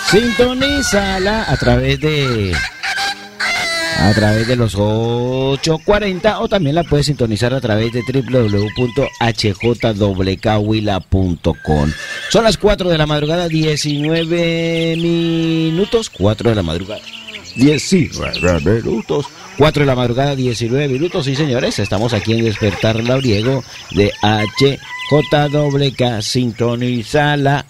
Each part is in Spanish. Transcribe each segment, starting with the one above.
Sintonízala a través de los 840 o también la puedes sintonizar a través de www.hjwila.com. Son las 4 de la madrugada, 19 minutos, 4 de la madrugada. 19 minutos, 4 de la madrugada, 19 minutos, sí señores, estamos aquí en Despertar Labriego de HJWK, sintonizala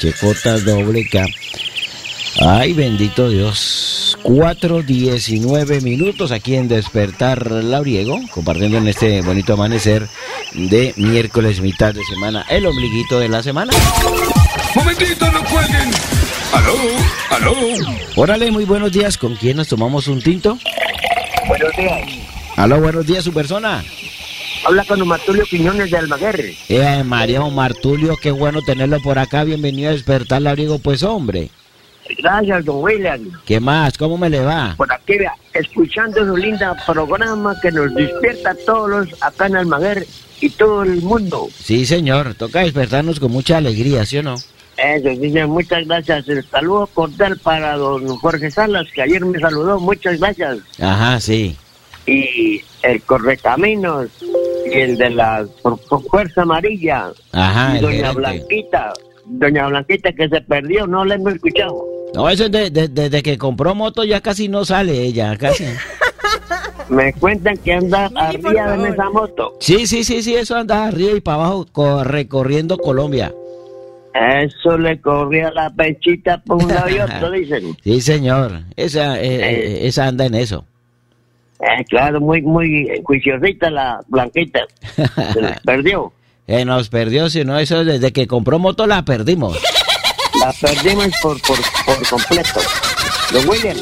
HJWK. Ay, bendito Dios. 4:19 minutos aquí en Despertar Labriego, compartiendo en este bonito amanecer de miércoles, mitad de semana, el ombliguito de la semana. ¡Momentito, no cuelguen! ¡Aló! ¡Aló! Órale, muy buenos días. ¿Con quién nos tomamos un tinto? Buenos días. Aló, buenos días, su persona. Habla con Martulio Quiñones de Almaguer. María Martulio, qué bueno tenerlo por acá. Bienvenido a Despertar Labriego, pues hombre. Gracias, don William. ¿Qué más? ¿Cómo me le va? Por aquí, vea, escuchando su linda programa que nos despierta a todos acá en Almaguer y todo el mundo. Sí, señor. Toca despertarnos con mucha alegría, ¿sí o no? Eso, dice, muchas gracias. El saludo cordial para don Jorge Salas, que ayer me saludó. Muchas gracias. Ajá, sí. Y el Correcaminos y el de la Fuerza Amarilla. Ajá, y doña Blanquita. Doña Blanquita que se perdió, no la hemos escuchado. No, eso es desde que compró moto ya casi no sale ella, casi. Me cuentan que anda arriba en esa moto. Sí, eso anda arriba y para abajo recorriendo Colombia. Eso le corría la pechita por un lado y otro, dicen. Sí, señor, esa anda en eso. Claro, muy juiciosita la Blanquita. Se les perdió. Nos perdió, si no, eso desde que compró moto la perdimos. La perdimos por completo. Don William.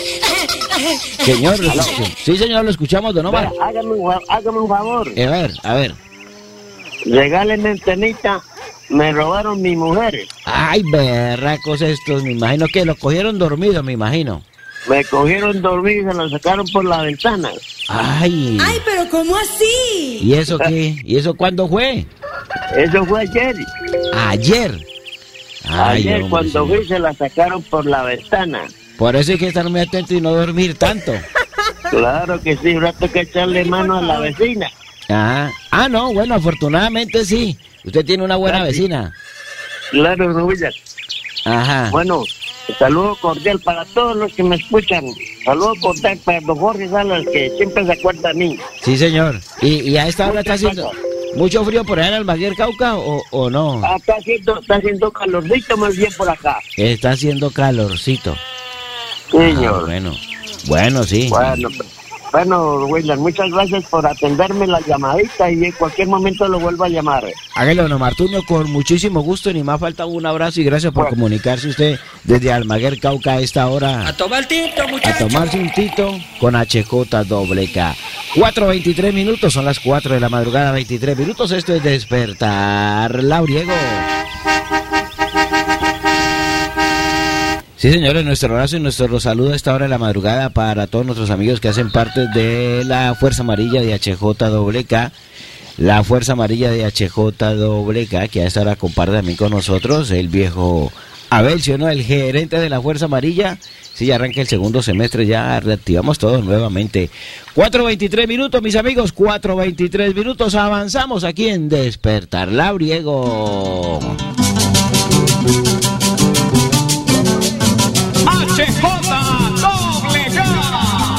Señor, sí señor, lo escuchamos, don Omar. Hágame un favor. A ver. Regáleme antenita. Me robaron mi mujer. Ay, berracos estos, me imagino que lo cogieron dormido, me imagino. Me cogieron dormido y se lo sacaron por la ventana. Ay, pero ¿cómo así? ¿Y eso qué? ¿Y eso cuándo fue? Eso fue ayer. ¿Ayer? Ay, ayer, hombre, cuando señor. fui, se la sacaron por la ventana. Por eso hay que estar muy atento y no dormir tanto. Claro que sí, ahora toca echarle mano a la vecina. Ajá. No, bueno, afortunadamente sí. Usted tiene una buena vecina. Claro, Rubilla. Ajá. Bueno, saludo cordial para todos los que me escuchan. Saludo cordial para don Jorge Salas, que siempre se acuerda de mí. Sí, señor. ¿Y a esta hora está haciendo mucho frío por allá en Almaguer, Cauca, o no? Está haciendo calorcito más bien por acá. Está haciendo calorcito. Señor. Bueno, sí. Bueno, William, muchas gracias por atenderme la llamadita y en cualquier momento lo vuelvo a llamar. Hágalo, don Martunio, con muchísimo gusto, ni más falta un abrazo y gracias por comunicarse usted desde Almaguer, Cauca, a esta hora. A tomar tinto, muchachos. A tomarse un tito con HJWK. 4:23 minutos, son las 4 de la madrugada, 23 minutos, esto es Despertar Labriego. Sí, señores, nuestro abrazo y nuestro saludo a esta hora de la madrugada para todos nuestros amigos que hacen parte de la Fuerza Amarilla de HJWK. La Fuerza Amarilla de HJWK, que a esta hora comparte también con nosotros el viejo Abelcio, ¿no? El gerente de la Fuerza Amarilla. Sí, ya arranca el segundo semestre, ya reactivamos todo nuevamente. 4:23 minutos, mis amigos, 4:23 minutos, avanzamos aquí en Despertar Labriego. HJ